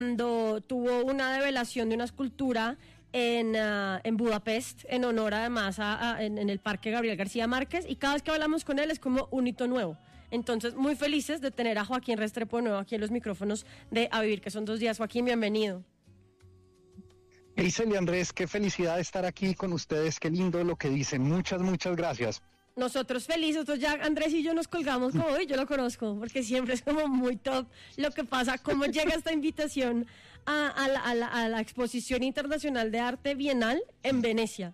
cuando tuvo una develación de una escultura en Budapest, en honor además en el Parque Gabriel García Márquez, y cada vez que hablamos con él es como un hito nuevo. Entonces, muy felices de tener a Joaquín Restrepo de nuevo aquí en los micrófonos de A Vivir, que son 2 días. Joaquín, bienvenido. Isel y Andrés, qué felicidad estar aquí con ustedes, qué lindo lo que dicen, muchas gracias. Nosotros felices, nosotros ya Andrés y yo nos colgamos como hoy, yo lo conozco, porque siempre es como muy top lo que pasa, cómo llega esta invitación a la Exposición Internacional de Arte Bienal en Venecia.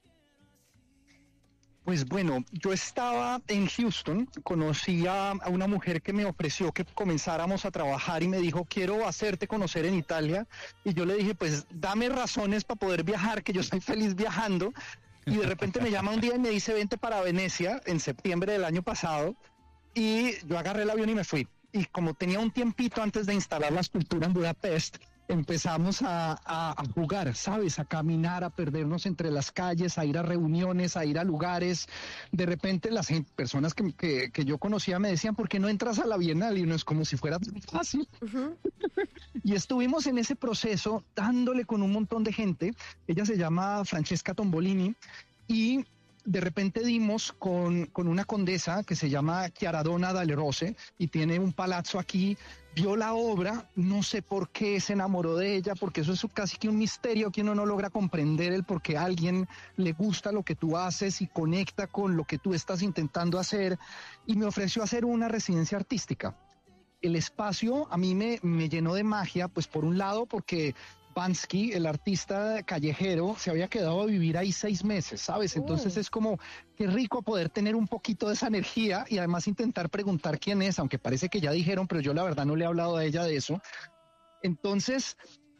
Pues bueno, yo estaba en Houston, conocí a una mujer que me ofreció que comenzáramos a trabajar y me dijo, quiero hacerte conocer en Italia, y yo le dije, pues dame razones para poder viajar, que yo estoy feliz viajando, y de repente me llama un día y me dice, vente para Venecia, en septiembre del año pasado, y yo agarré el avión y me fui, y como tenía un tiempito antes de instalar la escultura en Budapest, empezamos a jugar, ¿sabes? A caminar, a perdernos entre las calles, a ir a reuniones, a ir a lugares. De repente las personas que yo conocía me decían, ¿por qué no entras a la Bienal? Y uno es como si fuera tan fácil. Uh-huh. Y estuvimos en ese proceso dándole con un montón de gente. Ella se llama Francesca Tombolini y de repente dimos con una condesa que se llama Chiaradonna dalle Rose y tiene un palazzo aquí, vio la obra, no sé por qué se enamoró de ella, porque eso es casi que un misterio que uno no logra comprender el por qué a alguien le gusta lo que tú haces y conecta con lo que tú estás intentando hacer, y me ofreció hacer una residencia artística. El espacio a mí me llenó de magia, pues por un lado porque Bansky, el artista callejero, se había quedado a vivir ahí 6 meses, ¿sabes? Entonces es como, qué rico poder tener un poquito de esa energía y además intentar preguntar quién es, aunque parece que ya dijeron, pero yo la verdad no le he hablado a ella de eso. Entonces,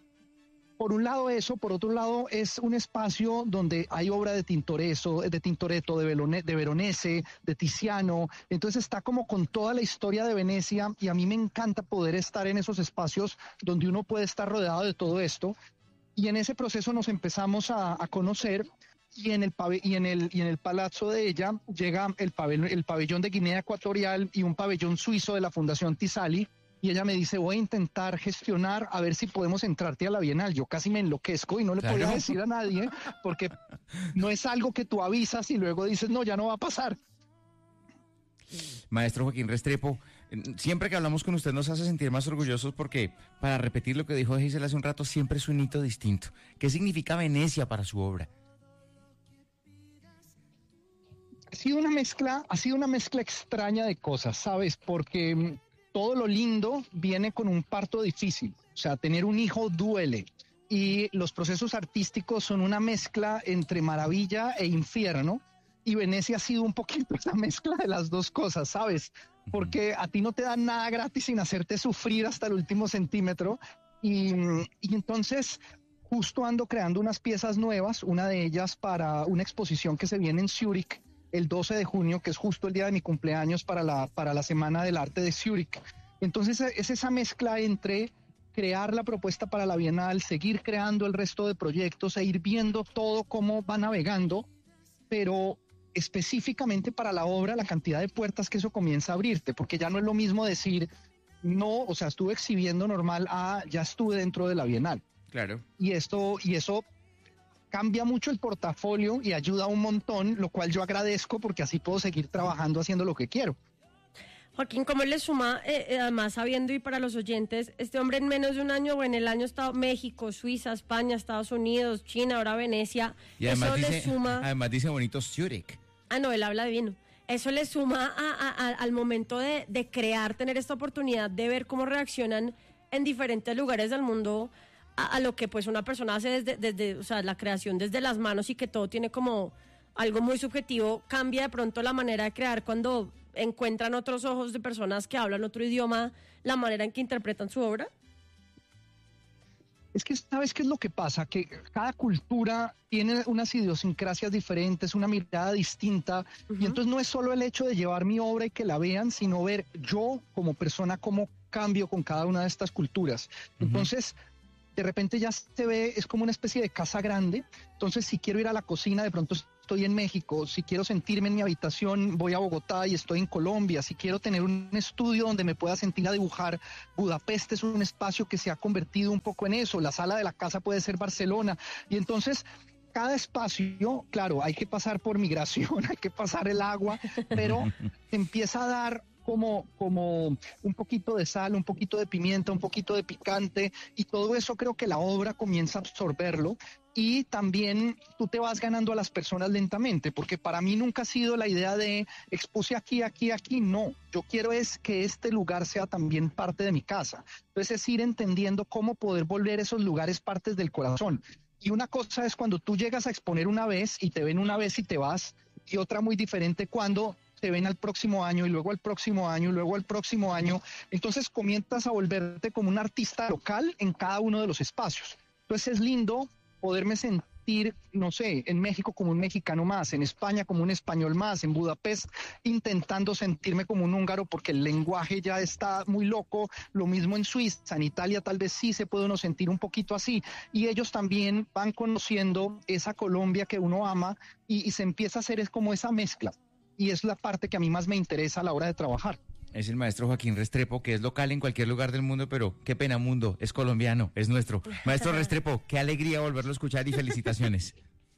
por un lado eso, por otro lado es un espacio donde hay obra de Tintoretto, de Veronese, de Tiziano, entonces está como con toda la historia de Venecia, y a mí me encanta poder estar en esos espacios donde uno puede estar rodeado de todo esto, y en ese proceso nos empezamos a conocer, y en el palazzo de ella llega el pabellón de Guinea Ecuatorial y un pabellón suizo de la Fundación Tisali. Y ella me dice, voy a intentar gestionar a ver si podemos entrarte a la Bienal. Yo casi me enloquezco y no le podía decir a nadie, porque no es algo que tú avisas y luego dices, no, ya no va a pasar. Maestro Joaquín Restrepo, siempre que hablamos con usted nos hace sentir más orgullosos porque, para repetir lo que dijo Gisela hace un rato, siempre es un hito distinto. ¿Qué significa Venecia para su obra? Ha sido una mezcla extraña de cosas, ¿sabes? Porque todo lo lindo viene con un parto difícil, o sea, tener un hijo duele, y los procesos artísticos son una mezcla entre maravilla e infierno, y Venecia ha sido un poquito esa mezcla de las dos cosas, ¿sabes? Porque a ti no te dan nada gratis sin hacerte sufrir hasta el último centímetro, y entonces justo ando creando unas piezas nuevas, una de ellas para una exposición que se viene en Zúrich, el 12 de junio, que es justo el día de mi cumpleaños, para la Semana del Arte de Zúrich. Entonces es esa mezcla entre crear la propuesta para la Bienal, seguir creando el resto de proyectos e ir viendo todo cómo va navegando, pero específicamente para la obra, la cantidad de puertas que eso comienza a abrirte, porque ya no es lo mismo decir, no, o sea, estuve exhibiendo normal, ya estuve dentro de la Bienal. Claro. Y eso cambia mucho el portafolio y ayuda un montón, lo cual yo agradezco porque así puedo seguir trabajando haciendo lo que quiero. Joaquín, ¿cómo le suma, además sabiendo y para los oyentes, este hombre en menos de un año o en el año ha estado México, Suiza, España, Estados Unidos, China, ahora Venecia? Y además eso dice, le suma... además dice bonito Zúrich. No, él habla divino. Eso le suma al momento de crear, tener esta oportunidad de ver cómo reaccionan en diferentes lugares del mundo a lo que pues una persona hace desde, o sea, la creación desde las manos, y que todo tiene como algo muy subjetivo. Cambia de pronto la manera de crear cuando encuentran otros ojos de personas que hablan otro idioma, la manera en que interpretan su obra. Es que, ¿sabes qué es lo que pasa? Que cada cultura tiene unas idiosincrasias diferentes, una mirada distinta, y entonces no es solo el hecho de llevar mi obra y que la vean, sino ver yo como persona cómo cambio con cada una de estas culturas. Entonces, de repente ya se ve, es como una especie de casa grande. Entonces, si quiero ir a la cocina, de pronto estoy en México. Si quiero sentirme en mi habitación, voy a Bogotá y estoy en Colombia. Si quiero tener un estudio donde me pueda sentir a dibujar, Budapest es un espacio que se ha convertido un poco en eso. La sala de la casa puede ser Barcelona. Y entonces, cada espacio, claro, hay que pasar por migración, hay que pasar el agua, pero empieza a dar como un poquito de sal, un poquito de pimienta, un poquito de picante, y todo eso creo que la obra comienza a absorberlo, y también tú te vas ganando a las personas lentamente, porque para mí nunca ha sido la idea de expuse aquí, no. Yo quiero es que este lugar sea también parte de mi casa. Entonces es ir entendiendo cómo poder volver esos lugares partes del corazón. Y una cosa es cuando tú llegas a exponer una vez y te ven una vez y te vas, y otra muy diferente cuando te ven al próximo año y luego al próximo año y luego al próximo año. Entonces comienzas a volverte como un artista local en cada uno de los espacios. Entonces es lindo poderme sentir, no sé, en México como un mexicano más, en España como un español más, en Budapest intentando sentirme como un húngaro porque el lenguaje ya está muy loco, lo mismo en Suiza, en Italia tal vez sí se puede uno sentir un poquito así, y ellos también van conociendo esa Colombia que uno ama y se empieza a hacer es como esa mezcla, y es la parte que a mí más me interesa a la hora de trabajar. Es el maestro Joaquín Restrepo, que es local en cualquier lugar del mundo, pero qué pena mundo, es colombiano, es nuestro. Maestro Restrepo, qué alegría volverlo a escuchar y felicitaciones.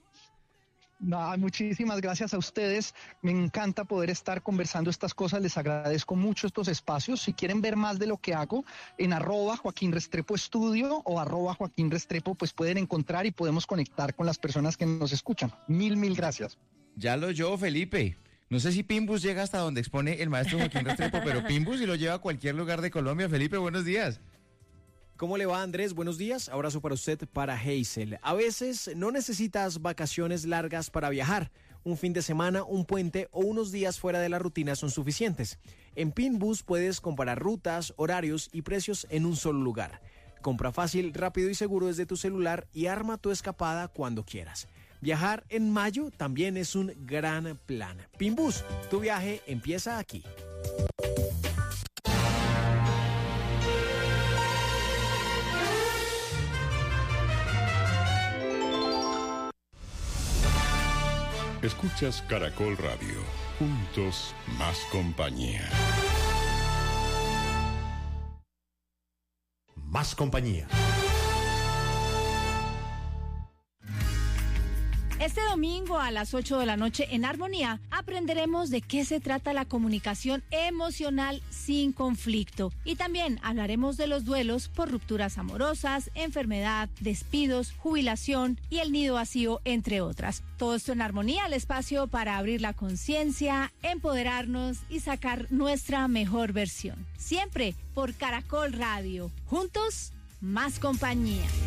Muchísimas gracias a ustedes. Me encanta poder estar conversando estas cosas. Les agradezco mucho estos espacios. Si quieren ver más de lo que hago, en @Joaquín Restrepo Estudio o @Joaquín Restrepo, pues pueden encontrar y podemos conectar con las personas que nos escuchan. Mil gracias. Ya lo oyó, Felipe. No sé si Pimbus llega hasta donde expone el maestro Joaquín Restrepo, pero Pimbus y lo lleva a cualquier lugar de Colombia. Felipe, buenos días. ¿Cómo le va, Andrés? Buenos días. Abrazo para usted, para Hazel. A veces no necesitas vacaciones largas para viajar. Un fin de semana, un puente o unos días fuera de la rutina son suficientes. En Pinbus puedes comparar rutas, horarios y precios en un solo lugar. Compra fácil, rápido y seguro desde tu celular y arma tu escapada cuando quieras. Viajar en mayo también es un gran plan. Pinbus, tu viaje empieza aquí. Escuchas Caracol Radio. Juntos, más compañía. Más compañía. Este domingo a las 8 de la noche en Armonía aprenderemos de qué se trata la comunicación emocional sin conflicto. Y también hablaremos de los duelos por rupturas amorosas, enfermedad, despidos, jubilación y el nido vacío, entre otras. Todo esto en Armonía, el espacio para abrir la conciencia, empoderarnos y sacar nuestra mejor versión. Siempre por Caracol Radio. Juntos, más compañía.